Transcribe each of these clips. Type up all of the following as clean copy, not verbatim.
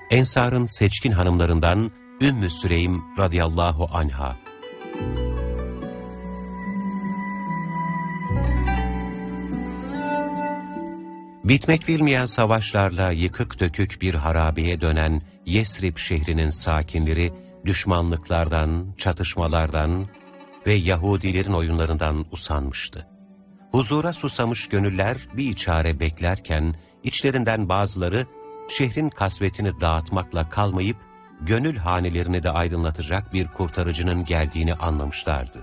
Ensar'ın seçkin hanımlarından Ümmü Süleym radıyallahu anha. Bitmek bilmeyen savaşlarla yıkık dökük bir harabeye dönen Yesrib şehrinin sakinleri düşmanlıklardan, çatışmalardan ve Yahudilerin oyunlarından usanmıştı. Huzura susamış gönüller bir çare beklerken içlerinden bazıları şehrin kasvetini dağıtmakla kalmayıp gönül hanelerini de aydınlatacak bir kurtarıcının geldiğini anlamışlardı.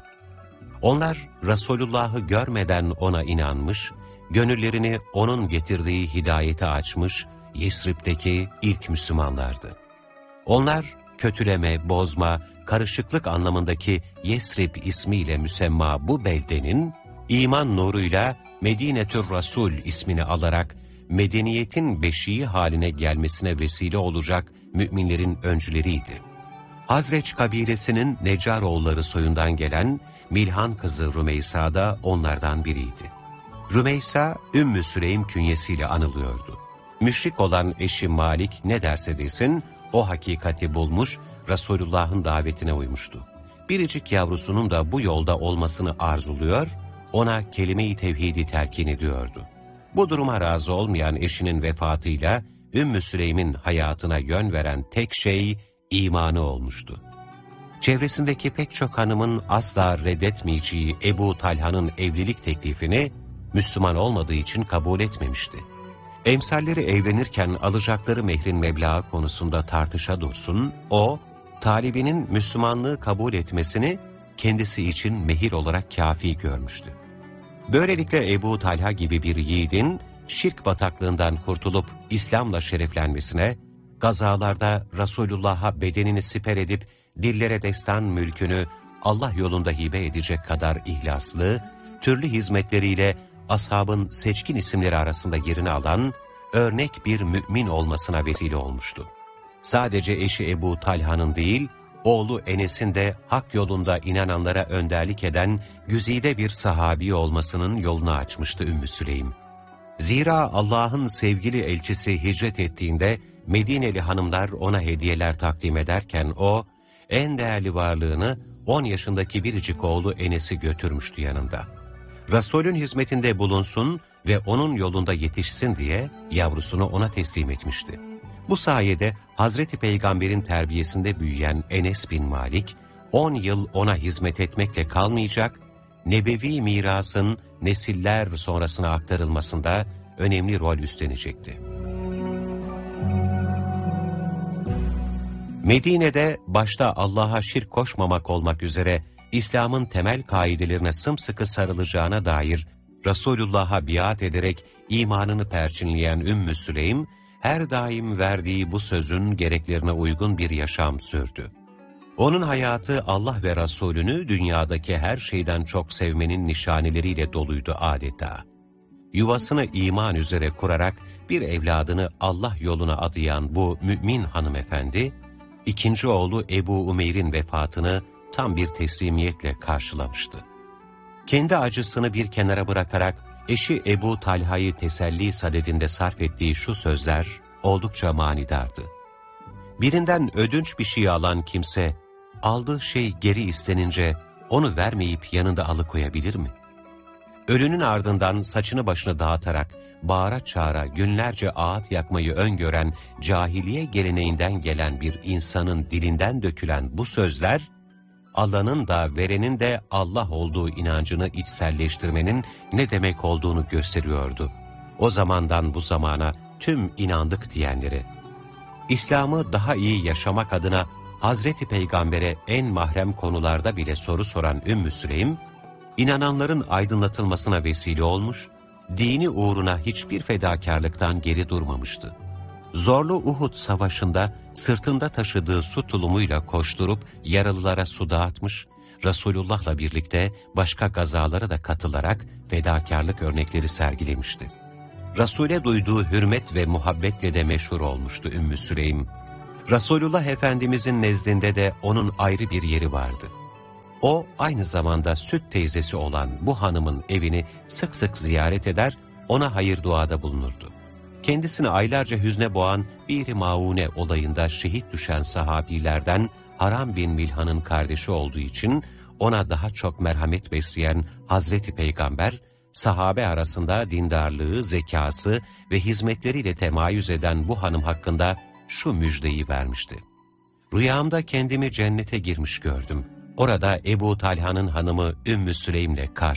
Onlar Resulullah'ı görmeden ona inanmış, gönüllerini onun getirdiği hidayete açmış Yesrib'deki ilk Müslümanlardı. Onlar kötüleme, bozma, karışıklık anlamındaki Yesrib ismiyle müsemma bu beldenin iman nuruyla Medinetür Rasul ismini alarak medeniyetin beşiği haline gelmesine vesile olacak müminlerin öncüleriydi. Hazreç kabilesinin Necaroğulları soyundan gelen Milhan kızı Rümeysa da onlardan biriydi. Rümeysa, Ümmü Süleym künyesiyle anılıyordu. Müşrik olan eşi Malik ne derse desin, o hakikati bulmuş, Resulullah'ın davetine uymuştu. Biricik yavrusunun da bu yolda olmasını arzuluyor, ona kelime-i tevhidi telkin ediyordu. Bu duruma razı olmayan eşinin vefatıyla Ümmü Süleym'in hayatına yön veren tek şey imanı olmuştu. Çevresindeki pek çok hanımın asla reddetmeyeceği Ebu Talha'nın evlilik teklifini Müslüman olmadığı için kabul etmemişti. Emsalleri evlenirken alacakları mehrin meblağı konusunda tartışa dursun, o, talibinin Müslümanlığı kabul etmesini kendisi için mehir olarak kâfi görmüştü. Böylelikle Ebu Talha gibi bir yiğidin şirk bataklığından kurtulup İslam'la şereflenmesine, gazalarda Resulullah'a bedenini siper edip dillere destan mülkünü Allah yolunda hibe edecek kadar ihlaslı, türlü hizmetleriyle ashabın seçkin isimleri arasında yerini alan örnek bir mümin olmasına vesile olmuştu. Sadece eşi Ebu Talha'nın değil, oğlu Enes'in de hak yolunda inananlara önderlik eden güzide bir sahabi olmasının yolunu açmıştı Ümmü Süleym. Zira Allah'ın sevgili elçisi hicret ettiğinde Medineli hanımlar ona hediyeler takdim ederken o, en değerli varlığını 10 yaşındaki biricik oğlu Enes'i götürmüştü yanında. Resulün hizmetinde bulunsun ve onun yolunda yetişsin diye yavrusunu ona teslim etmişti. Bu sayede Hazreti Peygamber'in terbiyesinde büyüyen Enes bin Malik, 10 yıl ona hizmet etmekle kalmayacak, nebevi mirasın nesiller sonrasına aktarılmasında önemli rol üstlenecekti. Medine'de başta Allah'a şirk koşmamak olmak üzere İslam'ın temel kaidelerine sımsıkı sarılacağına dair Resulullah'a biat ederek imanını perçinleyen Ümmü Süleym, her daim verdiği bu sözün gereklerine uygun bir yaşam sürdü. Onun hayatı Allah ve Resulünü dünyadaki her şeyden çok sevmenin nişaneleriyle doluydu adeta. Yuvasını iman üzere kurarak bir evladını Allah yoluna adayan bu mümin hanımefendi, ikinci oğlu Ebu Umeyr'in vefatını tam bir teslimiyetle karşılamıştı. Kendi acısını bir kenara bırakarak eşi Ebu Talha'yı teselli sadedinde sarf ettiği şu sözler oldukça manidardı. Birinden ödünç bir şey alan kimse, aldığı şey geri istenince onu vermeyip yanında alıkoyabilir mi? Ölünün ardından saçını başını dağıtarak, bağıra çağıra günlerce ağıt yakmayı öngören cahiliye geleneğinden gelen bir insanın dilinden dökülen bu sözler, Allah'ın da verenin de Allah olduğu inancını içselleştirmenin ne demek olduğunu gösteriyordu. O zamandan bu zamana tüm inandık diyenlere, İslam'ı daha iyi yaşamak adına Hazreti Peygamber'e en mahrem konularda bile soru soran Ümmü Süleym, inananların aydınlatılmasına vesile olmuş, dini uğruna hiçbir fedakarlıktan geri durmamıştı. Zorlu Uhud Savaşı'nda sırtında taşıdığı su tulumuyla koşturup yaralılara su dağıtmış, Resulullah'la birlikte başka gazalara da katılarak fedakarlık örnekleri sergilemişti. Resul'e duyduğu hürmet ve muhabbetle de meşhur olmuştu Ümmü Süleym. Resulullah Efendimizin nezdinde de onun ayrı bir yeri vardı. O aynı zamanda süt teyzesi olan bu hanımın evini sık sık ziyaret eder, ona hayır duada bulunurdu. kendisini aylarca hüzne boğan Bir-i Maune olayında şehit düşen sahabilerden Haram bin Milhan'ın kardeşi olduğu için ona daha çok merhamet besleyen Hazreti Peygamber, sahabe arasında dindarlığı, zekası ve hizmetleriyle temayüz eden bu hanım hakkında şu müjdeyi vermişti. Rüyamda kendimi cennete girmiş gördüm. Orada Ebu Talha'nın hanımı Ümmü Süleym'le karşılaştım.